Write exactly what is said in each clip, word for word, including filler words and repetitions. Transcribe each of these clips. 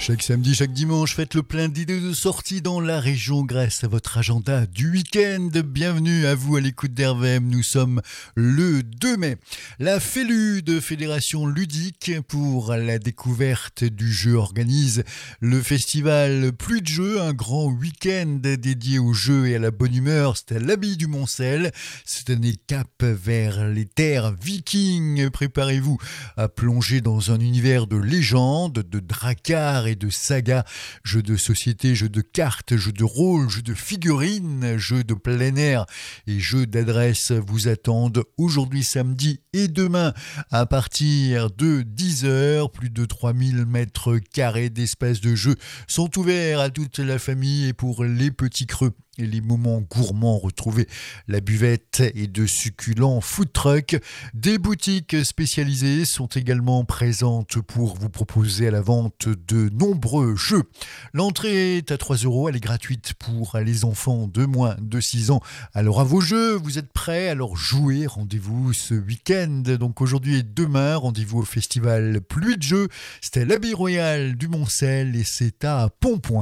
Chaque samedi, chaque dimanche, faites le plein d'idées de sortie dans la région grâce à votre agenda du week-end. Bienvenue à vous à l'écoute d'R V M. Nous sommes le deux mai. La Félude, Fédération ludique pour la découverte du jeu, organise le festival Pluie de jeux, un grand week-end dédié au jeu et à la bonne humeur. C'est à l'abbaye du Moncel. Cette année, cap vers les terres vikings. Préparez-vous à plonger dans un univers de légendes, de dracars et de sagas, jeux de société, jeux de cartes, jeux de rôle, jeux de figurines, jeux de plein air et jeux d'adresse vous attendent aujourd'hui samedi et demain à partir de dix heures. Plus de trois mille mètres carrés d'espace de jeu sont ouverts à toute la famille et pour les petits creux et les moments gourmands, retrouvez la buvette et de succulents food trucks. Des boutiques spécialisées sont également présentes pour vous proposer à la vente de nombreux jeux. L'entrée est à trois euros, elle est gratuite pour les enfants de moins de six ans. Alors à vos jeux, vous êtes prêts? Alors jouez, rendez-vous ce week-end. Donc aujourd'hui et demain, rendez-vous au festival Pluie de jeux. C'est à l'Abbaye Royale du Moncel et c'est à Pontpoint.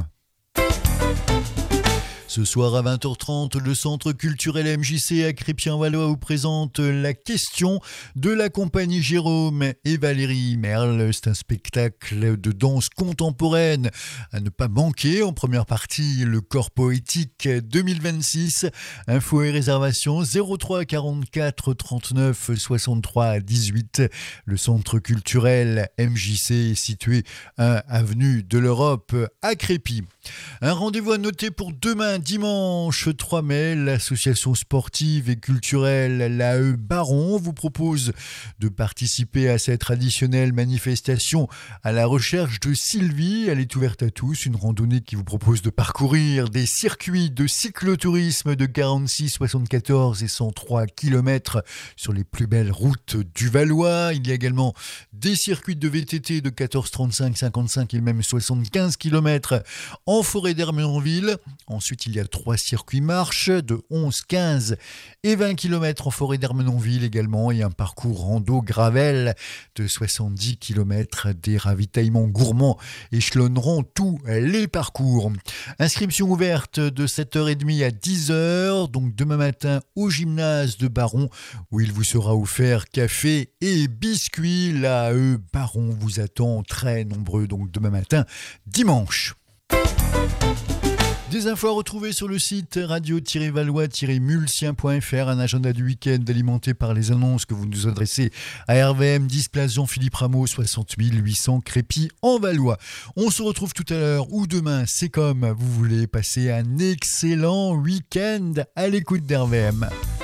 Ce soir à vingt heures trente, le Centre culturel M J C à Crépy-en-Valois vous présente la question de la compagnie Jérôme et Valérie Merle. C'est un spectacle de danse contemporaine à ne pas manquer. En première partie, le corps poétique deux mille vingt-six. Infos et réservations zéro trois quarante-quatre trente-neuf soixante-trois dix-huit. Le Centre culturel M J C est situé à avenue de l'Europe à Crépy. Un rendez-vous à noter pour demain, dimanche trois mai, l'association sportive et culturelle l'A E Baron vous propose de participer à cette traditionnelle manifestation à la recherche de Sylvie. Elle est ouverte à tous, une randonnée qui vous propose de parcourir des circuits de cyclotourisme de quarante-six, soixante-quatorze et cent trois kilomètres sur les plus belles routes du Valois. Il y a également des circuits de V T T de quatorze, trente-cinq, cinquante-cinq et même soixante-quinze kilomètres en forêt d'Ermenonville. Ensuite, il y a trois circuits marche de onze, quinze et vingt kilomètres en forêt d'Ermenonville également et un parcours rando gravel de soixante-dix kilomètres. Des ravitaillements gourmands échelonneront tous les parcours. Inscription ouverte de sept heures trente à dix heures, donc demain matin au gymnase de Baron où il vous sera offert café et biscuits. L'A E Baron vous attend très nombreux donc demain matin, dimanche. Des infos à retrouver sur le site radio-valois-mulsien point f r, un agenda du week-end alimenté par les annonces que vous nous adressez à R V M, dix place Jean-Philippe Rameau, soixante mille huit cents Crépy en Valois. On se retrouve tout à l'heure ou demain, c'est comme vous voulez, passer un excellent week-end à l'écoute d'R V M.